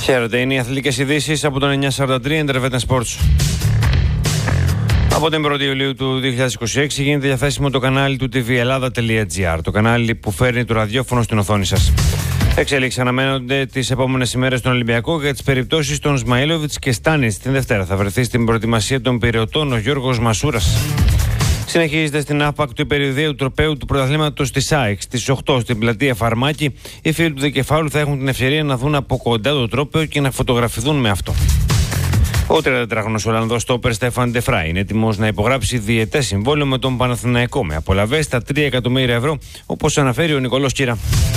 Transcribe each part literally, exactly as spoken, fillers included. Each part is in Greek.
Χαίρετε, είναι οι αθλητικές ειδήσεις από τον εννιακόσια σαράντα τρία Intervetan Sports. Από την πρώτη Ιουλίου του δύο χιλιάδες είκοσι έξι γίνεται διαθέσιμο το κανάλι του τι βι Ελλάδα τελεία τζι άρ, το κανάλι που φέρνει το ραδιόφωνο στην οθόνη σας. Εξέλιξεις αναμένονται τις επόμενες ημέρες στον Ολυμπιακό για τις περιπτώσεις των Σμαΐλοβιτς και Στάνιτς. Την Δευτέρα θα βρεθεί στην προετοιμασία των Πειραιωτών ο Γιώργος Μασούρας. Συνεχίζεται στην ΑΠΑΚ του περιοδίου τροπαίου του πρωταθλήματος της ΑΕΚ. Στις οκτώ στην πλατεία Φαρμάκη, οι φίλοι του Δικεφάλου θα έχουν την ευκαιρία να δουν από κοντά το τρόπαιο και να φωτογραφηθούν με αυτό. Ο τριαντατετράχρονος Ολλανδός στόπερ Στέφαν ντε Φράι είναι έτοιμος να υπογράψει διετές συμβόλαιο με τον Παναθηναϊκό με απολαβές στα τρία εκατομμύρια ευρώ, όπως αναφέρει ο Νικολός Κύρα.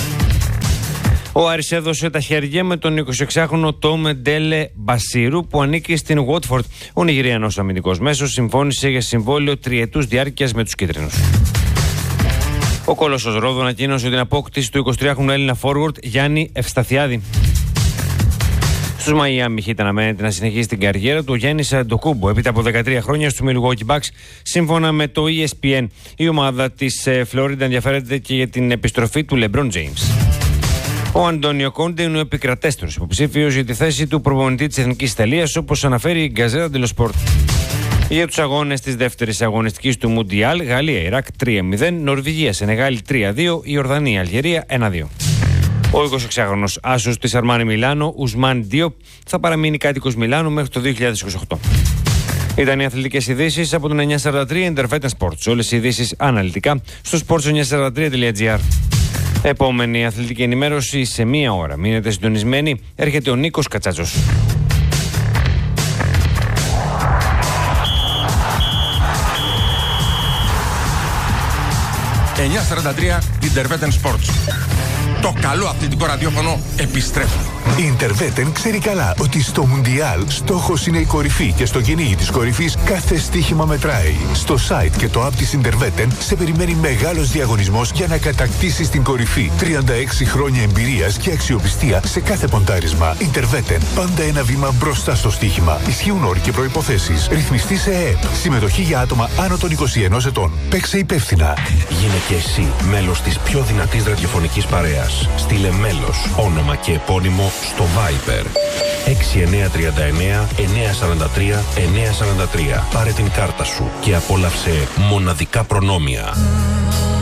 Ο Άρης έδωσε τα χέρια με τον εικοσιεξάχρονο Τόμε Ντέλε Μπασίρου που ανήκει στην Watford. Ο Νιγηριανός αμυντικός μέσος συμφώνησε για συμβόλαιο τριετούς διάρκειας με τους κίτρινους. Ο Κόλοσσος Ρόδου ανακοίνωσε την απόκτηση του εικοσιτριάχρονου Έλληνα forward Γιάννη Ευσταθιάδη. Στους Μαϊάμι Χιτ αναμένεται να συνεχίσει την καριέρα του ο Γιάννης Αντοκούμπο έπειτα από δεκατρία χρόνια στους Milwaukee Bucks. Σύμφωνα με το ι ες πι εν, η ομάδα της Φλόριντα ενδιαφέρεται και για την επιστροφή του LeBron James. Ο Αντώνιο Κόντε είναι ο επικρατέστερος υποψήφιος για τη θέση του προπονητή της Εθνικής Ιταλίας, όπως αναφέρει η Γκαζέτα ντελο Σπορτ. Για τους αγώνες της δεύτερης αγωνιστικής του Μουντιάλ, Γαλλία-Ιράκ τρία μηδέν, Νορβηγία-Σενεγάλη τρία δύο, Ιορδανία-Αλγερία ένα δύο. Ο εικοσιεξάχρονος άσος της Αρμάνι Μιλάνο, Ουσμάν Ντίοπ, θα παραμείνει κάτοικος Μιλάνου μέχρι το δύο χιλιάδες είκοσι οκτώ. Ήταν οι αθλητικές ειδήσεις από τον εννιακόσια σαράντα τρία Intervetan Sports. Όλες οι ειδήσεις αναλυτικά στο σπορτς εννιακόσια σαράντα τρία τελεία τζι άρ. Επόμενη αθλητική ενημέρωση σε μία ώρα. Μείνετε συντονισμένοι. Έρχεται ο Νίκος Κατσάτσος. εννιακόσια σαράντα τρία Intervetan Sports. Το καλό αθλητικό ραδιόφωνο επιστρέφει. Η Intervetan ξέρει καλά ότι στο Μουντιάλ στόχος είναι η κορυφή και στο κυνήγι της κορυφής κάθε στοίχημα μετράει. Στο site και το app της Intervetan σε περιμένει μεγάλος διαγωνισμός για να κατακτήσεις την κορυφή. τριάντα έξι χρόνια εμπειρίας και αξιοπιστία σε κάθε ποντάρισμα. Intervetan, πάντα ένα βήμα μπροστά στο στοίχημα. Ισχύουν όροι και προϋποθέσεις. Ρυθμιστή σε ΕΕΠ. Συμμετοχή για άτομα άνω των είκοσι ενός ετών. Παίξε υπεύθυνα. Γίνε και εσύ μέλος της πιο δυνατής ραδιοφωνικής παρέας. Στείλε μέλος, όνομα και επώνυμο στο Viber έξι εννιά τρία εννιά εννιά σαράντα τρία εννιά σαράντα τρία. Πάρε την κάρτα σου και απόλαυσε μοναδικά προνόμια.